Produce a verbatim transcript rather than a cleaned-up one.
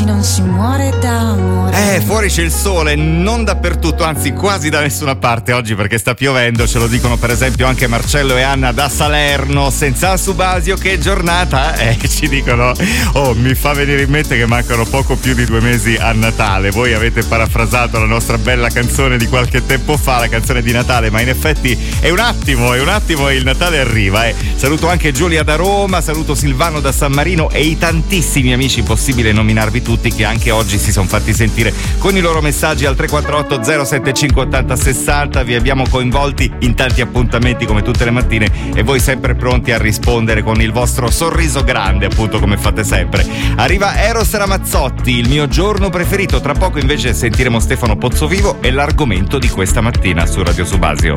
oggi non si muore d'amore. Eh, fuori c'è il sole, non dappertutto, anzi quasi da nessuna parte oggi perché sta piovendo, ce lo dicono per esempio anche Marcello e Anna da Salerno. Senza Subasio, che giornata, eh, ci dicono, oh, mi fa venire in mente che mancano poco più di due mesi a Natale. Voi avete parafrasato la nostra bella canzone di qualche tempo fa, la canzone di Natale, ma in effetti è un attimo, è un attimo e il Natale arriva, eh. Saluto anche Giulia da Roma, saluto Silvano da San Marino e i tantissimi amici, impossibile nominarvi tutti, che anche oggi si sono fatti sentire con i loro messaggi al tre quattro otto zero sette cinque ottanta sessanta. Vi abbiamo coinvolti in tanti appuntamenti come tutte le mattine e voi sempre pronti a rispondere con il vostro sorriso grande, appunto come fate sempre. Arriva Eros Ramazzotti, il mio giorno preferito. Tra poco invece sentiremo Stefano Pozzovivo e l'argomento di questa mattina su Radio Subasio.